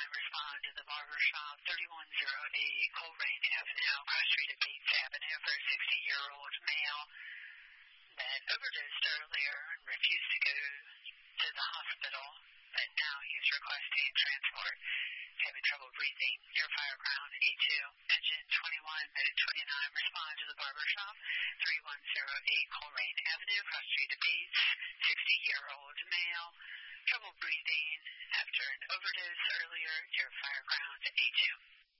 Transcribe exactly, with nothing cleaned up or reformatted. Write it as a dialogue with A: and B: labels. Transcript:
A: respond to the barber shop, thirty-one oh eight Coleraine Avenue, cross street of Bates Avenue for a sixty-year-old male that overdosed earlier and refused to go to the hospital, and now he's requesting transport. Having trouble breathing, near Fireground, A two, engine twenty-one, minute twenty-nine, respond to the barber shop, thirty-one oh eight Coleraine Avenue, cross street of Bates, sixty-year-old male, trouble breathing after an overdose earlier, near Fireground, A two.